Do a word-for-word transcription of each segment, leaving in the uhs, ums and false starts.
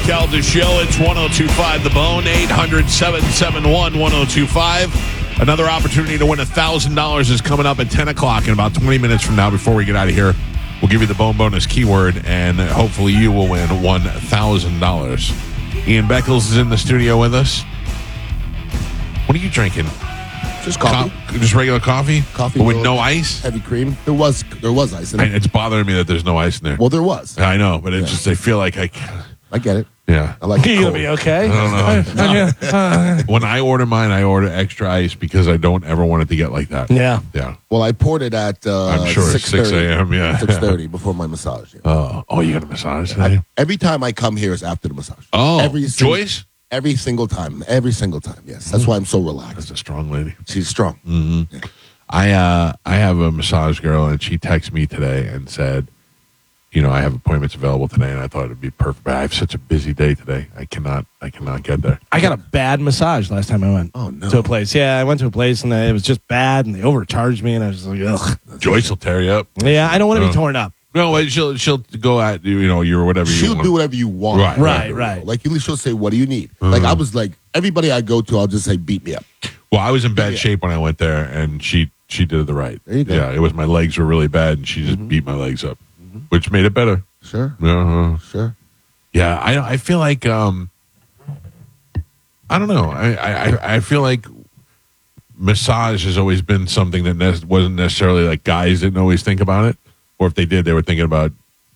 Calda Show. It's one oh two five The Bone, eight hundred, seven seven one, one oh two five. Another opportunity to win one thousand dollars is coming up at ten o'clock in about twenty minutes from now. Before we get out of here, we'll give you the Bone Bonus keyword, and hopefully you will win one thousand dollars. Ian Beckles is in the studio with us. What are you drinking? Just coffee. Co- just regular coffee? Coffee with with no ice? Heavy cream. There was there was ice in it. I, it's bothering me that there's no ice in there. Well, there was. I know, but it Yeah. just I feel like I I get it. yeah. I like it You'll cold. be okay. I don't know. Uh, When I order mine, I order extra ice because I don't ever want it to get like that. yeah. Yeah. Well, I poured it at uh, I'm sure it's six a.m., yeah. six thirty before my massage. Yeah. Oh, oh, you got a massage today? Every time I come here is after the massage. Oh, every sing- Joyce? Every single time. Every single time. Yes, that's why I'm so relaxed. That's a strong lady. She's strong. Mm-hmm. I uh, I have a massage girl, and she texted me today and said, you know, I have appointments available today, and I thought it'd be perfect. But I have such a busy day today. I cannot, I cannot get there. I got a bad massage last time I went Oh, no. to a place. Yeah, I went to a place and it was just bad and they overcharged me and I was like, ugh. Joyce will tear you up. Yeah, I don't want to Oh. be torn up. No, but she'll she'll go at you, you know, your whatever you She'll want. do whatever you want. Right, right, right. Like, usually she'll say, what do you need? Like, I was like, everybody I go to, I'll just say, beat me up. Well, I was in bad Yeah. shape when I went there, and she she did it the right. There you go. Yeah, it was my legs were really bad, and she just beat my legs up, which made it better. Sure. Uh-huh. Sure. Yeah, I I feel like um, I don't know. I I I feel like massage has always been something that ne- wasn't necessarily like guys didn't always think about it, or if they did, they were thinking about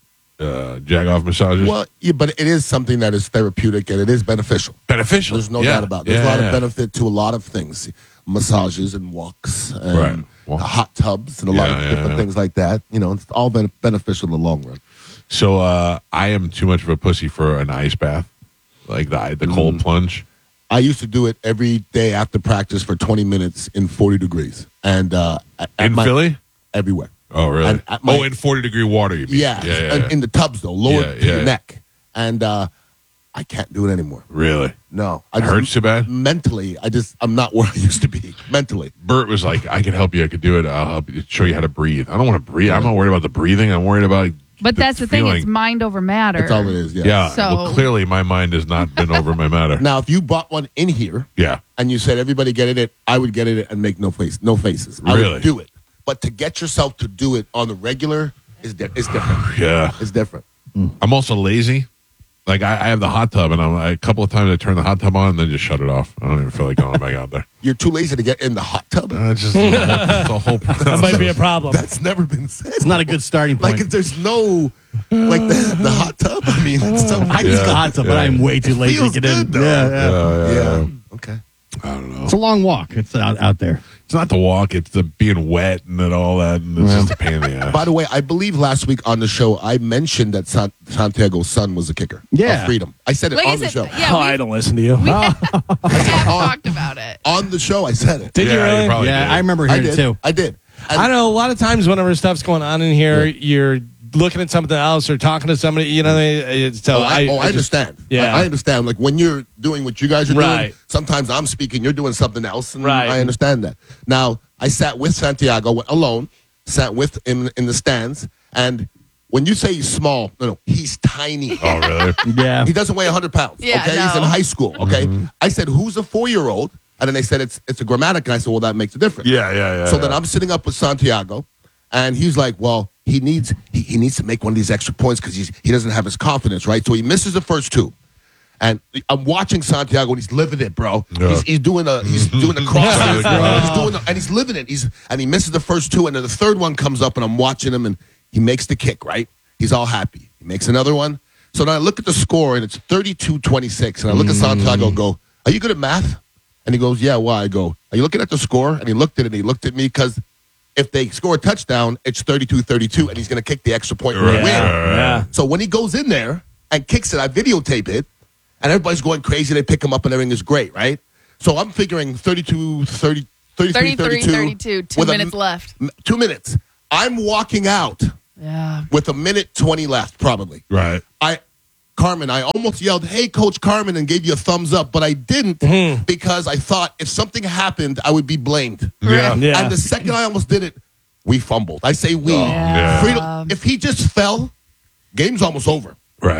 uh, jag-off massages. Well, yeah, but it is something that is therapeutic and it is beneficial. Beneficial. There's no Yeah. doubt about it. There's Yeah, a lot yeah. of benefit to a lot of things. Massages and walks and Right. Walks. hot tubs and a lot Yeah, of yeah, different yeah. things like that. You know, it's all ben- beneficial in the long run. So uh, I am too much of a pussy for an ice bath, like the the cold Mm. plunge. I used to do it every day after practice for twenty minutes in forty degrees. And uh, at In my- Philly? everywhere. Oh, really? And at my- oh, in forty degree water, you mean? Yeah, yeah, yeah, and yeah. in the tubs though, lower Yeah, to yeah. your neck. And uh, I can't do it anymore. Really? No, I It just- hurts too bad? Mentally, I just I'm not where I used to be. Mentally, Bert was like, I can help you. I could do it. I'll help you, show you how to breathe. I don't want to breathe. I'm not worried about the breathing. I'm worried about But that's the thing. feeling. It's mind over matter. that's all it is. Yeah. Yeah. So- well, clearly my mind has not been over my matter. Now, if you bought one in here Yeah. and you said everybody get in it, I would get in it and make no face, no faces. I Really? would do it. But to get yourself to do it on the regular is di- is different. Yeah. It's different. I'm also lazy. Like I, I have the hot tub, and I'm a couple of times I turn the hot tub on and then just shut it off. I don't even feel like going back out there. You're too lazy to get in the hot tub. Uh, it's just it's the whole That might be a problem. That's never been said. It's not a good starting point. Like if there's no like the, the hot tub. I mean, it's so, I use Yeah. the hot tub, but Yeah. I'm way too lazy to feels get in. good, though. Yeah, yeah. Yeah, yeah, yeah. yeah. Okay. I don't know. It's a long walk. It's out, out there. It's not the walk; it's the being wet and then all that, and it's just a pain in the ass. By the way, I believe last week on the show I mentioned that San- Santiago's son was a kicker. Yeah. Of Freedom. I said it Like I on the said, show. yeah, oh, we, I don't listen to you. we Oh, have, we have talked about it. On the show, I said it. did you Yeah, you really? probably yeah, did. I remember I hearing did. it too. I did. And I don't know. A lot of times, whenever stuff's going on in here, you're looking at something else or talking to somebody. You know, they, it's- so Oh, I, oh, I, I just- understand. Yeah. I, I understand. Like when you're doing what you guys are doing, Right. sometimes I'm speaking, you're doing something else, and Right. I understand that. Now, I sat with Santiago went alone, sat with him in the stands, and when you say he's small, no, no, he's tiny. Oh, really? Yeah. He doesn't weigh one hundred pounds. Yeah, okay, he's in no. high school. Okay, I said, "Who's a four-year-old?" And then they said, "It's it's a Grammatica." And I said, "Well, that makes a difference." Yeah, yeah, yeah. So yeah. then I'm sitting up with Santiago, and he's like, "Well, he needs he, he needs to make one of these extra points because he's he doesn't have his confidence, right? So he misses the first two." And I'm watching Santiago, and he's living it, bro. Yeah. He's, he's doing a he's doing a cross, Yeah. he's doing a, and he's living it. He's and he misses the first two, and then the third one comes up, and I'm watching him, and he makes the kick, right? He's all happy. He makes another one. So then I look at the score, and it's thirty-two twenty-six, and I look at Santiago, and go, "Are you good at math?" And he goes, "Yeah, why?" I go, "Are you looking at the score?" And he looked at it, and he looked at me because if they score a touchdown, it's thirty-two thirty-two, and he's going to kick the extra point and Right. win. Yeah. So when he goes in there and kicks it, I videotape it, and everybody's going crazy. They pick him up, and everything is great, right? So I'm figuring thirty-two thirty, thirty-three thirty-three thirty-two. thirty-two, two with a- minutes left. m- Two minutes. I'm walking out Yeah. with a minute twenty left, probably. right. I, Carmen, I almost yelled, "Hey, Coach Carmen," and gave you a thumbs up, but I didn't Mm-hmm. because I thought if something happened, I would be blamed. Yeah. Yeah. And the second I almost did it, we fumbled. I say we. Yeah. Freedom, if he just fell, game's almost over. Right.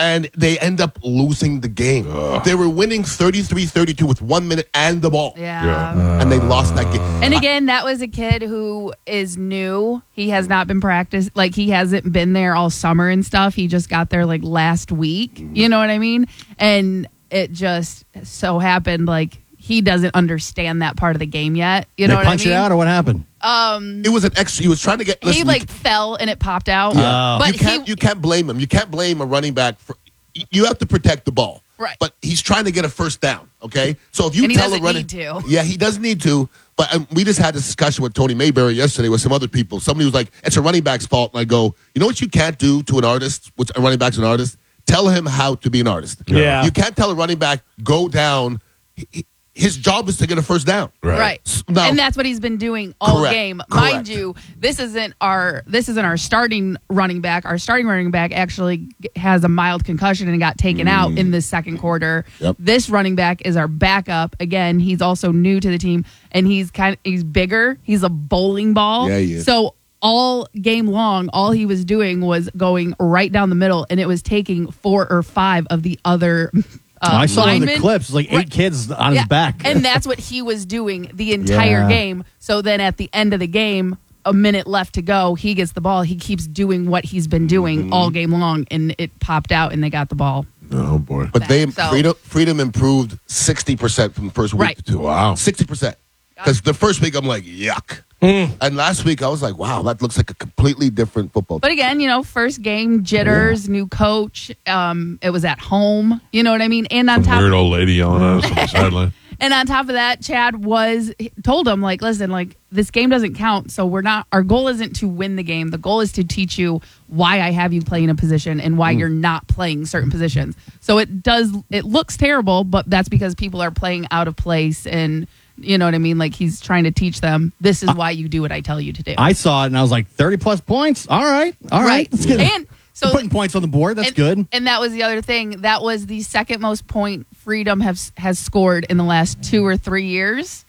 and they end up losing the game. Ugh. They were winning thirty-three thirty-two with one minute and the ball. Yeah. Yeah. And they lost that game. And again, that was a kid who is new. He has not been practiced. Like, he hasn't been there all summer and stuff. He just got there, like, last week. You know what I mean? And it just so happened, like, he doesn't understand that part of the game yet. You know they what I punch mean? it out, or what happened? It was an extra. He was trying to get. He, Listen, like, you, fell and it popped out. Yeah. But you can't. he, you can't blame him. You can't blame a running back for. You have to protect the ball. Right. But he's trying to get a first down. Okay. So if you And he tell a doesn't running, need to. yeah, he doesn't need to. But um, we just had this discussion with Tony Mayberry yesterday with some other people. Somebody was like, "It's a running back's fault," and I go, "You know what you can't do to an artist? Which a running back's an artist? Tell him how to be an artist. Yeah. You can't tell a running back go down. He- he- His job is to get a first down. Right. Right. Now- and that's what he's been doing all Correct. game. Correct. Mind you, this isn't our this isn't our starting running back. Our starting running back actually has a mild concussion and got taken out in the second quarter. Yep. This running back is our backup. Again, he's also new to the team and he's kind of he's bigger. He's a bowling ball. Yeah, he is. So all game long, all he was doing was going right down the middle, and it was taking four or five of the other Uh, I saw one of the linemen. clips. It was like eight Right. kids on Yeah, his back. and that's what he was doing the entire Yeah. game. So then at the end of the game, a minute left to go, he gets the ball. He keeps doing what he's been doing Mm-hmm. all game long, and it popped out, and they got the ball. Oh boy. But they So- freedom freedom improved sixty percent from the first week Right. to two. Wow. sixty percent. Because the first week I'm like, yuck. And last week I was like, wow, that looks like a completely different football But team. again, you know, first game jitters, new coach. Um, it was at home. You know what I mean? And on Some top, weird old lady yelling at us on the sideline. and on top of that, Chad was told him like, listen, like this game doesn't count. So we're not. Our goal isn't to win the game. The goal is to teach you why I have you playing a position and why you're not playing certain positions. So it does. It looks terrible, but that's because people are playing out of place and. You know what I mean? Like he's trying to teach them, this is why you do what I tell you to do. I saw it and I was like, thirty plus points. All right. All right. Right. Let's get it. And so We're putting points on the board. That's and, good. And that was the other thing. That was the second most point Freedom has has scored in the last two or three years.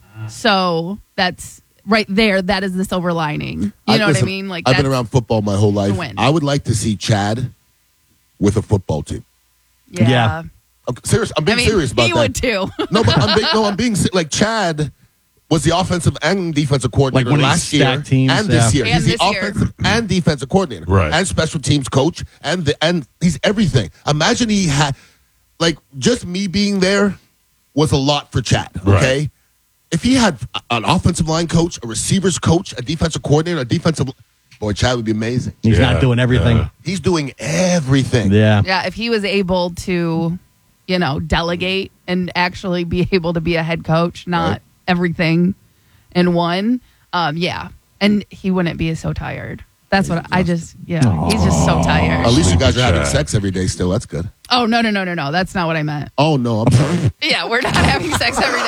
So that's right there. That is the silver lining. You I- know listen, what I mean? Like I've been that's- around football my whole life. win. I would like to see Chad with a football team. Yeah. Yeah. Okay, serious. I'm I being mean, serious about he that. would too. No, but I'm being, no, I'm being se- like Chad was the offensive and defensive coordinator Like one of last these year stacked teams, and this yeah. year. And He's the this year. offensive and defensive coordinator, Right. and special teams coach, and the and he's everything. Imagine he had like just me being there was a lot for Chad. Okay, Right. if he had an offensive line coach, a receivers coach, a defensive coordinator, a defensive boy, Chad would be amazing. He's Yeah, not doing everything. yeah. He's doing everything. Yeah. Yeah, if he was able to, you know, delegate and actually be able to be a head coach, not Right. everything in one, um, yeah. And he wouldn't be so tired. That's what I just, yeah, he's just so tired. At least you guys are having Chad. sex every day still. That's good. Oh, no, no, no, no, no. That's not what I meant. Oh no, I'm sorry. Yeah, we're not having sex every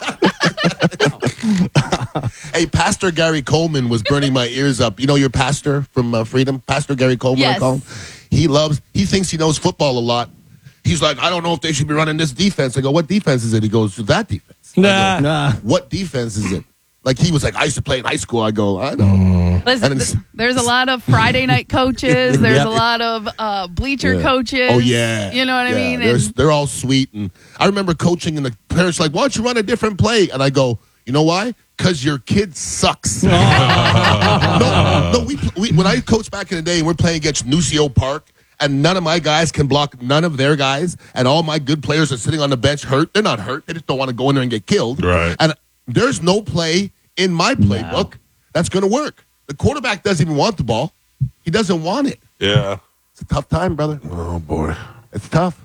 day. Hey, Pastor Gary Coleman was burning my ears up. You know your pastor from uh, Freedom? Pastor Gary Coleman, I Yes. call him. He loves, he thinks he knows football a lot. He's like, I don't know if they should be running this defense. I go, what defense is it? He goes, that defense. I go, Nah. Nah. what defense is it? Like he was like, I used to play in high school. I go, I know. Listen, And it's- th- there's a lot of Friday night coaches. There's Yep. a lot of uh, bleacher Yeah. coaches. Oh yeah, You know what I Yeah, mean? They're, And they're all sweet, and I remember coaching, and the parents were like, "Why don't you run a different play?" And I go, "You know why? Because your kid sucks." no, no. We, we when I coached back in the day, and we're playing against Nucio Park, and none of my guys can block none of their guys, and all my good players are sitting on the bench hurt. They're not hurt. They just don't want to go in there and get killed. Right. And there's no play in my playbook that's going to work. The quarterback doesn't even want the ball. He doesn't want it. Yeah. It's a tough time, brother. Oh boy. It's tough.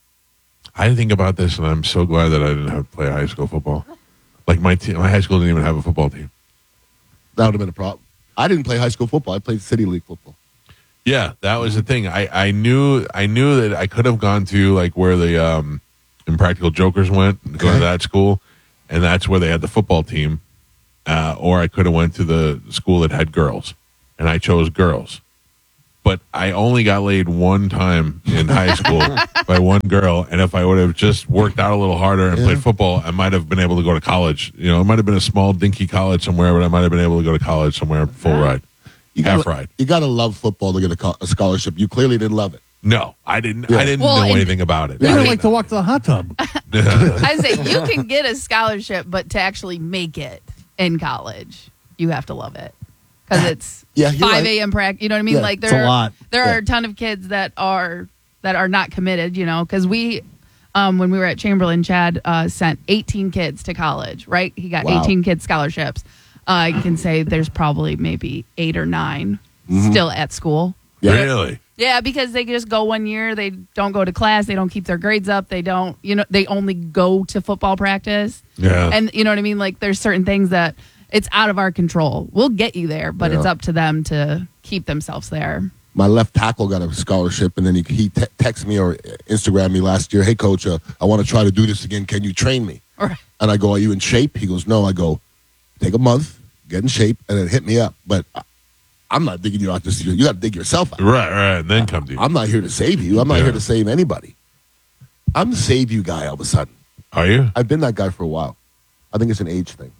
I think about this, and I'm so glad that I didn't have to play high school football. Like my team, my high school didn't even have a football team. That would have been a problem. I didn't play high school football. I played city league football. Yeah, that was the thing. I, I knew I knew that I could have gone to like where the um, Impractical Jokers went, go to Okay. that school, and that's where they had the football team. Uh, or I could have went to the school that had girls, and I chose girls. But I only got laid one time in high school by one girl, and if I would have just worked out a little harder and Yeah. played football, I might have been able to go to college. You know, it might have been a small dinky college somewhere, but I might have been able to go to college somewhere full ride, You half gotta, ride. You got to love football to get a, co- a scholarship. You clearly didn't love it. No, I didn't. Yeah. I didn't Well, know and- anything about it. You I don't didn't like to walk to the hot tub. I say you can get a scholarship, but to actually make it in college, you have to love it because it's Yeah, you're five right. a.m. practice. You know what I mean? Yeah, like it's there a are lot. there Yeah. are a ton of kids that are that are not committed. You know, because we. Um, when we were at Chamberlain, Chad uh, sent eighteen kids to college, right? He got Wow. eighteen kids scholarships. Uh, I can say there's probably maybe eight or 9 Mm-hmm. still at school. Yeah. Really? Yeah, because they just go one year, they don't go to class, they don't keep their grades up, they don't, you know, they only go to football practice. Yeah. And you know what I mean? Like there's certain things that it's out of our control. We'll get you there, but Yeah. it's up to them to keep themselves there. My left tackle got a scholarship, and then he, he te- texted me or Instagrammed me last year. Hey, coach, uh, I want to try to do this again. Can you train me? Or And I go, are you in shape? He goes, no. I go, take a month, get in shape, and then hit me up. But I- I'm not digging you out this year. You got to dig yourself out. Right, right. And then come to you. I'm not here to save you. I'm not Yeah. here to save anybody. I'm the save you guy all of a sudden. Are you? I've been that guy for a while. I think it's an age thing.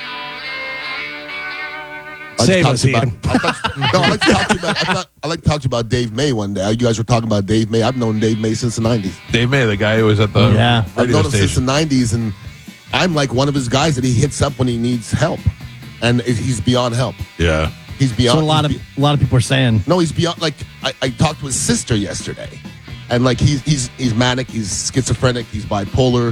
I Save just us, talked Ian. about- I thought- no, I like to talk to you about. I, thought, I like to talk to you about Dave May one day. You guys were talking about Dave May. I've known Dave May since the nineties. Dave May, the guy who was at the Yeah. I've radio known him since the station. nineties, and I'm like one of his guys that he hits up when he needs help, and it- he's beyond help. Yeah. He's beyond. So a lot of he's a lot of people are saying. No, he's beyond. Like I, I talked to his sister yesterday, and like he's he's he's manic, he's schizophrenic, he's bipolar.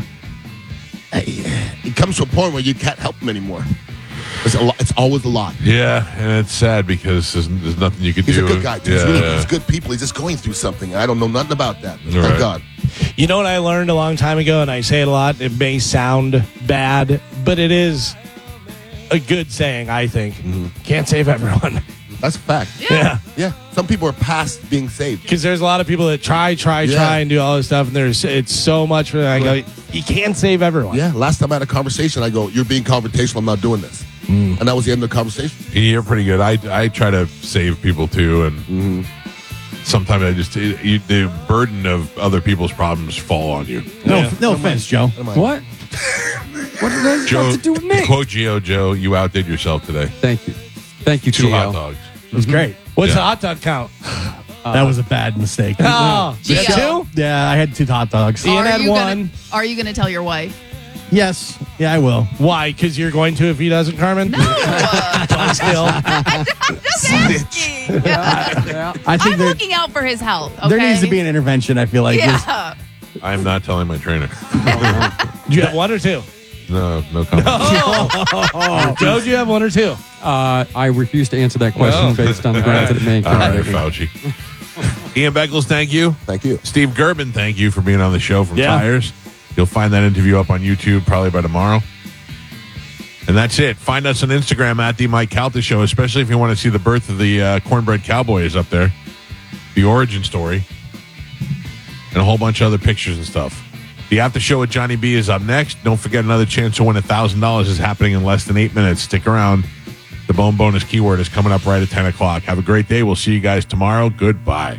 It comes to a point where you can't help him anymore. It's a lot, it's always a lot. Yeah, and it's sad because there's, there's nothing you can He's do. a good guy. Dude. Yeah, he's, really, yeah. he's good people. He's just going through something. I don't know nothing about that. Thank Right. God. You know what I learned a long time ago, and I say it a lot. It may sound bad, but it is a good saying, I think. Can't save everyone. That's a fact. Yeah. Yeah. Some people are past being saved. Because there's a lot of people that try, try, Yeah. try, and do all this stuff, and there's it's so much for them. I go, you can't save everyone. Yeah. Last time I had a conversation, I go, "You're being confrontational. I'm not doing this," and that was the end of the conversation. You're pretty good. I, I try to save people too, and Mm-hmm. sometimes I just it, you, the burden of other people's problems fall on you. No, Yeah. no offense, Joe. What? What does that Joe, have to do with me? quote Gio, Joe, you outdid yourself today. Thank you. Thank you, Two hot Gio. dogs. It's great. What's Yeah. the hot dog count? that was a bad mistake. Oh, Gio. is that two? Yeah, I had two hot dogs. Ian Are had you one. Gonna, are you going to tell your wife? Yes, yeah, I will. Why? Because you're going to if he doesn't, Carmen? No. uh, Still. just asking. Yeah. I think I'm there, looking out for his health. Okay? there needs to be an intervention. I feel like There's- Yeah. I am not telling my trainer. Do you have one or two? No, no comment. Joe, do you have one or two? Uh, I refuse to answer that question Well. based on the grounds that it may All right, incriminate me. Fauci. Ian Beckles, thank you. Thank you. Steve Gerben, thank you for being on the show from Yeah. Tires. You'll find that interview up on YouTube probably by tomorrow. And that's it. Find us on Instagram at the Mike Calta Show, especially if you want to see the birth of the uh, Cornbread Cowboy is up there, the origin story, and a whole bunch of other pictures and stuff. The After Show with Johnny B is up next. Don't forget another chance to win one thousand dollars is happening in less than eight minutes. Stick around. The Bone Bonus keyword is coming up right at ten o'clock. Have a great day. We'll see you guys tomorrow. Goodbye.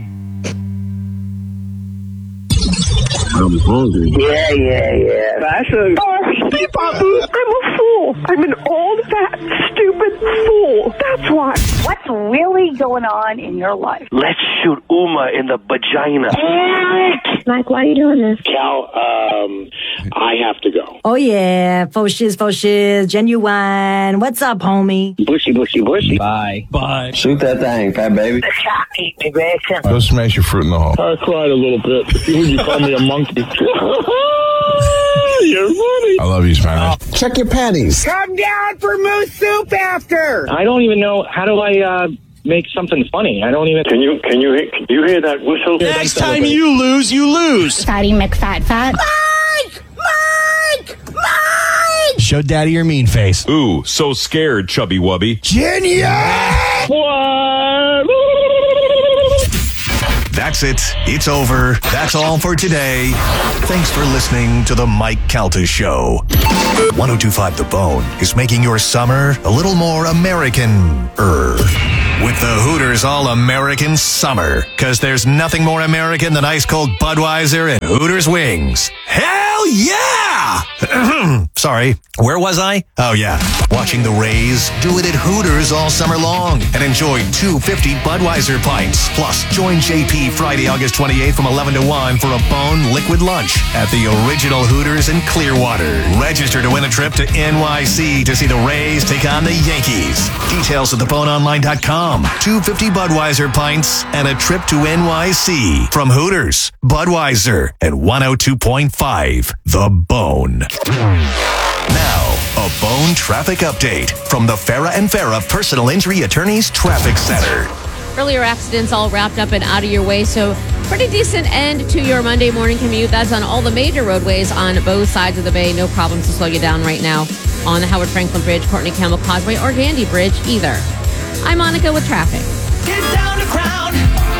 I'm hungry. Yeah, yeah, yeah. That's a. Oh, Steve Babu, I'm a fool. I'm an old, fat, stupid fool. That's why. What's really going on in your life? Let's shoot Uma in the vagina. Mike, why are you doing this? Cal, um, I have to go. Oh, yeah. Faux shiz, faux shiz, genuine. What's up, homie? Bushy, bushy, bushy. Bye. Bye. Shoot that thing, fat baby. Go smash your fruit in the hole. I cried a little bit. You call me a monkey. You're funny. I love you, Spanish. Check your panties. Come down for moose soup after. I don't even know how do I uh, make something funny. I don't even. Can you can you can you hear that whistle? Next time you lose, you lose. Fatty McFat Fat. Mike! Mike! Mike! show daddy your mean face. Ooh, so scared, chubby wubby. That's it. It's over. That's all for today. Thanks for listening to the Mike Calta Show. one oh two point five The Bone is making your summer a little more American-er. With the Hooters All-American Summer. Because there's nothing more American than ice-cold Budweiser and Hooters wings. Hell yeah! Ah, sorry. Where was I? Oh, yeah. Watching the Rays do it at Hooters all summer long and enjoy two fifty Budweiser pints. Plus, join J P Friday, August twenty-eighth from eleven to one for a Bone liquid lunch at the original Hooters in Clearwater. Register to win a trip to N Y C to see the Rays take on the Yankees. Details at the bone online dot com. two fifty Budweiser pints and a trip to N Y C from Hooters, Budweiser, and one oh two point five The Bone. Now, a Bone traffic update from the Farah and Farah Personal Injury Attorneys Traffic Center. Earlier accidents all wrapped up and out of your way, so pretty decent end to your Monday morning commute. That's on all the major roadways on both sides of the bay. No problems to slow you down right now on the Howard Franklin Bridge, Courtney Campbell Causeway, or Gandy Bridge either. I'm Monica with traffic. Get down to Crown.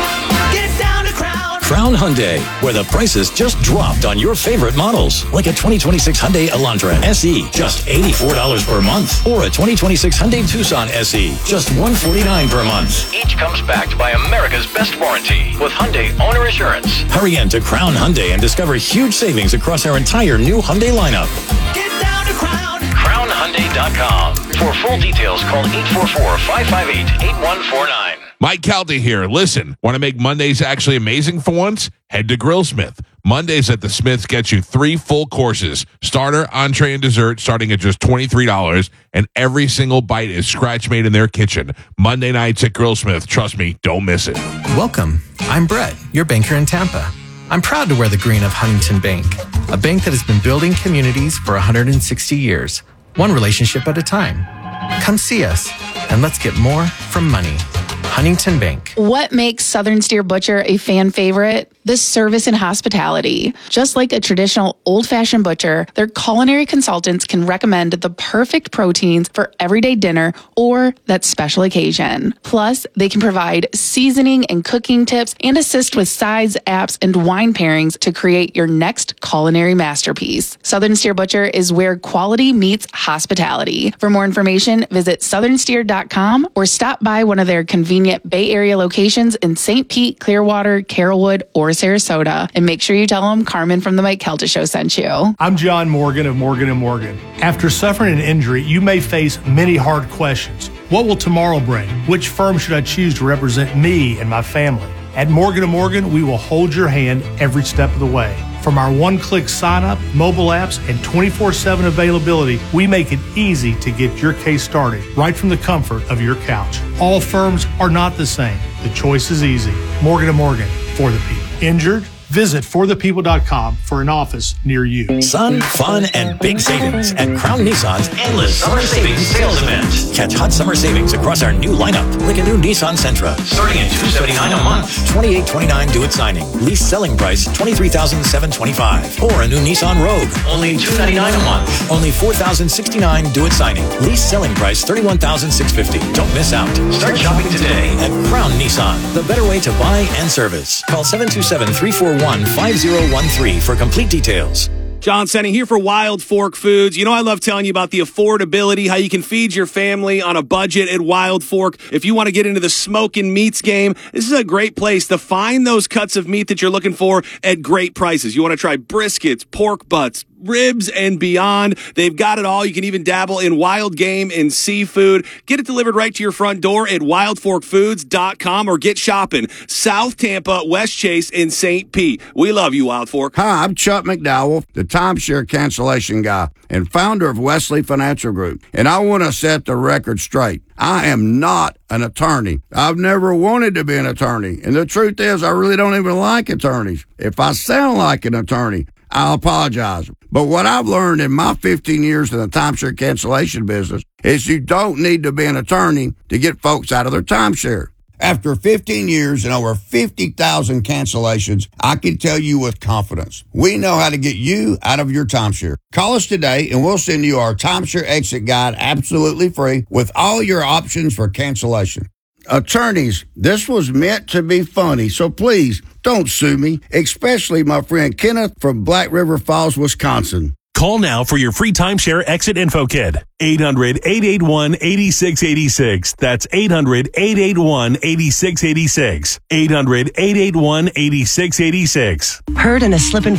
Get down to Crown. Crown Hyundai, where the prices just dropped on your favorite models. Like a twenty twenty-six Hyundai Elantra S E, just eighty-four dollars per month. Or a twenty twenty-six Hyundai Tucson S E, just one hundred forty-nine dollars per month. Each comes backed by America's best warranty with Hyundai Owner Assurance. Hurry in to Crown Hyundai and discover huge savings across our entire new Hyundai lineup. Get down to Crown. crown hyundai dot com. For full details, call eight four four, five five eight, eight one four nine. Mike Calta here. Listen, want to make Mondays actually amazing for once? Head to Grillsmith. Mondays at the Smiths get you three full courses, starter, entree, and dessert, starting at just twenty-three dollars, and every single bite is scratch-made in their kitchen. Monday nights at Grillsmith. Trust me, don't miss it. Welcome. I'm Brett, your banker in Tampa. I'm proud to wear the green of Huntington Bank, a bank that has been building communities for one hundred sixty years, one relationship at a time. Come see us, and let's get more from money. Huntington Bank. What makes Southern Steer Butcher a fan favorite? The service and hospitality. Just like a traditional old-fashioned butcher, their culinary consultants can recommend the perfect proteins for everyday dinner or that special occasion. Plus, they can provide seasoning and cooking tips and assist with sides, apps, and wine pairings to create your next culinary masterpiece. Southern Steer Butcher is where quality meets hospitality. For more information, visit southern steer dot com or stop by one of their convenient Bay Area locations in Saint Pete, Clearwater, Carrollwood, or Sarasota. And make sure you tell them Carmen from the Mike Calta Show sent you. I'm John Morgan of Morgan and Morgan. After suffering an injury, you may face many hard questions. What will tomorrow bring? Which firm should I choose to represent me and my family? At Morgan and Morgan, we will hold your hand every step of the way. From our one-click sign-up, mobile apps, and twenty-four seven availability, we make it easy to get your case started right from the comfort of your couch. All firms are not the same. The choice is easy. Morgan and Morgan, for the people. Injured? Visit for the people dot com for an office near you. Sun, fun, and big savings at Crown Nissan's endless summer savings sales event. Catch hot summer savings across our new lineup, like a new Nissan Sentra, starting at two hundred seventy-nine dollars a month, twenty-eight twenty-nine due at signing. Lease selling price twenty-three thousand seven hundred twenty-five dollars, or a new Nissan Rogue, only two hundred ninety-nine dollars a month, only four thousand sixty-nine dollars due at signing. Lease selling price thirty-one thousand six hundred fifty dollars. Don't miss out. Start shopping today at Crown Nissan, the better way to buy and service. Call seven two seven, three four one, five zero one three for complete details. John Senning here for Wild Fork Foods. You know, I love telling you about the affordability, how you can feed your family on a budget at Wild Fork. If you want to get into the smoking meats game, this is a great place to find those cuts of meat that you're looking for at great prices. You want to try briskets, pork butts, ribs, and beyond. They've got it all. You can even dabble in wild game and seafood. Get it delivered right to your front door at wild fork foods dot com or get shopping. South Tampa, West Chase, and Saint Pete. We love you, Wild Fork. Hi, I'm Chuck McDowell, the timeshare cancellation guy and founder of Wesley Financial Group. And I want to set the record straight. I am not an attorney. I've never wanted to be an attorney. And the truth is, I really don't even like attorneys. If I sound like an attorney, I'll apologize. But what I've learned in my fifteen years in the timeshare cancellation business is you don't need to be an attorney to get folks out of their timeshare. After fifteen years and over fifty thousand cancellations, I can tell you with confidence, we know how to get you out of your timeshare. Call us today and we'll send you our timeshare exit guide absolutely free with all your options for cancellation. Attorneys, this was meant to be funny, so please don't sue me, especially my friend Kenneth from Black River Falls, Wisconsin. Call now for your free timeshare exit info kit. eight hundred, eight eight one, eight six eight six. That's eight hundred, eight eight one, eight six eight six. eight hundred, eight eight one, eight six eight six. Heard in a slip and